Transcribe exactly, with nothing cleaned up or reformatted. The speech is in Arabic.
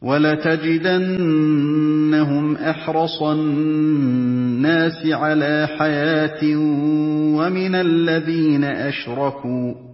وَلَتَجِدَنَّهُمْ أَحْرَصَ النَّاسِ عَلَىٰ حَيَاةٍ وَمِنَ الَّذِينَ أَشْرَكُوا